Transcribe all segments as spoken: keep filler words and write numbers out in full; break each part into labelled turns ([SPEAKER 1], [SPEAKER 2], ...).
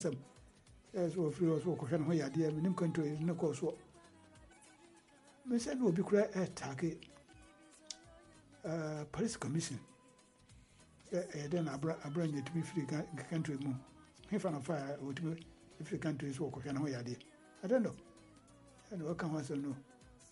[SPEAKER 1] some as well free as walk and where dear Minim country is no course. Miss Ed will be cry attack uh police commission. Then I bring it to be free country more. If I'm fire or to be free countries walk and where dear. I don't know. And what can also know?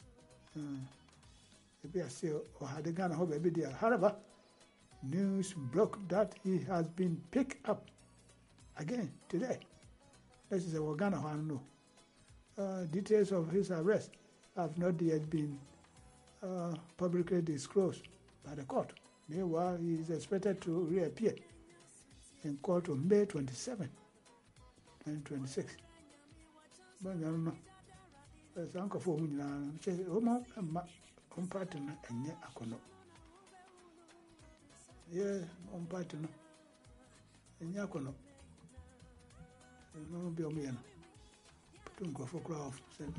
[SPEAKER 1] If we are still or had a gun, I hope every day. However, news broke that he has been picked up again today. This is a Wagana one. No uh, details of his arrest have not yet been uh, publicly disclosed by the court. Meanwhile, he is expected to reappear in court on May twenty-seventh, twenty twenty-six. But I don't know. There's uncle for me now. Say, oh, my, my partner, and yet I could yeah, on partner, and yet I could not. No, be a man. Don't go for crowd. Said,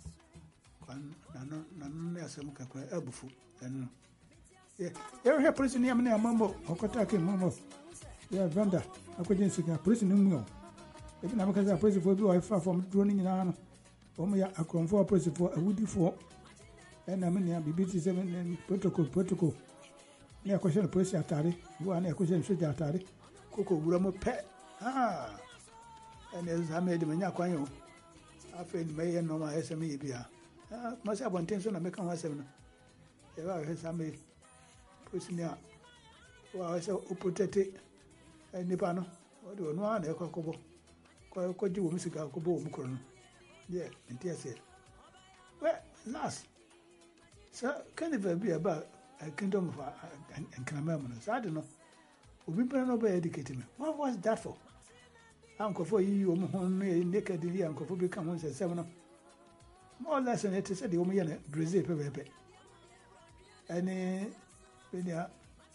[SPEAKER 1] none of some can cry elbowful. And yeah, you're here, prison near me, Mambo, or Kotaki, Mambo. Yeah, Vanda, I couldn't see a prison in Mio. Even I because I prison for you, I far from droning in Anna. Only I come for a prison for a woody for. And I mean, B B T seven protocol, protocol. Near question of prison atari, one a question of atari. Coco Buramo pet. Ah. And as I made the Manyaquano, I feel may and no my S M E be a must have one tension and make one seven. If I had some pushing out, well, I saw Uputete and Nipano, what do one a cocobo? Could you miss a cocobo mucron? Yeah, and tears said, well, last, sir, can it be about a kingdom of and Canamermans? I don't know. We've been educating me. What was that for? Uncle for you, naked in the uncle for become once a seven. More or less, and it is a woman, Brazil, Pepe. And a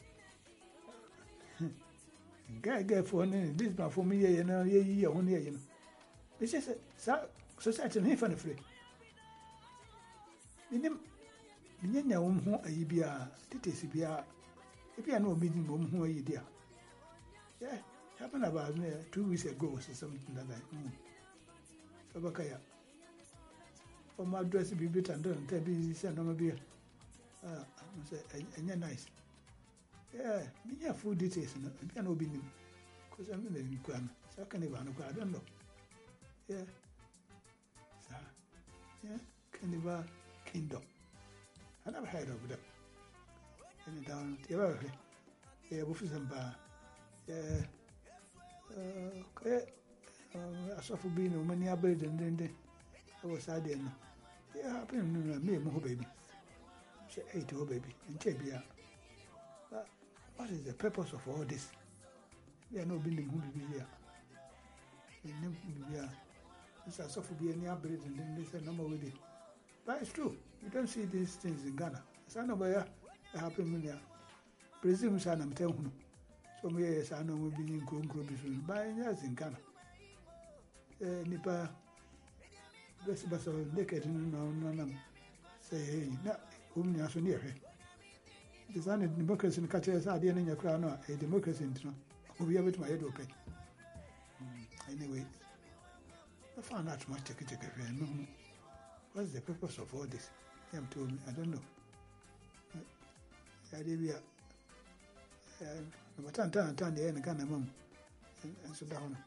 [SPEAKER 1] guy for this, but for me, you know, ye only, you know. This is a society and infant free. Minim, Minya, whom a Ibia, Titis Ibia, if you are no meeting, whom you dear. Yeah. Happened about me two weeks ago or something like that. Mm. So, Bakaya. For my dress to be better and done, tell me, send no beer. Ah, I say, and you're nice. Yeah, me have full details, and I can't be new. Because I'm in the requirement. So I can't even know. I don't know. Yeah. So, yeah, Carnival Kingdom. I never heard of them. And down, yeah, yeah, Buffers and Bar. Yeah. Okay, I suffer being no many abed and then I was sad then. Yeah, happened to me, more baby. She ate her baby and Chebia. But what is the purpose of all this? We are not being who be here. It's a suffer being near abed and then they say no more with it. But it's true, you don't see these things in Ghana. Son of a happen when presume son, I'm telling you. So me yes, I know we be in Congo between buying yes in Ghana. Nipa best best of naked no no no say hey na whom you so near her. Design democracy in catches idea in your crown a democracy in no. We have it my head okay. Anyway, I found out much take it no. What's the purpose of all this? Him told me, I don't know. I did but I'm telling you, I'm and so down.